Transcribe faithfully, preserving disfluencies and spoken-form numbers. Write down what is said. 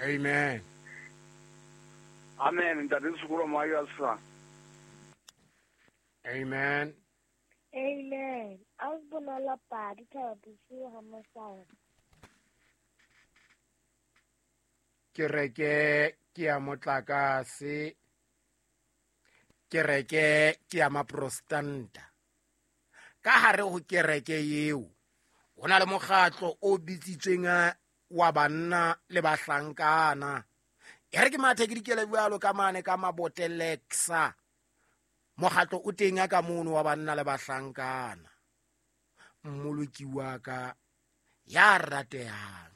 Amen. Amen. Ntate sekolo mo ya sa. Amen. Amen. Asbonala padi thabisu hamasaya. Kereke ke ya motlakase, kereke ke ya maprostanta. Ka hare ho kereke yeo ho na le mokgatlo o bitsitsweng wa banna le bahlankana. E re ke mathe ke dikele bualo ka mane ka Mabotelexa. Mokgatlo o teng ka mono wa banna le bahlankana. Mmoloki wa ka ya ratehang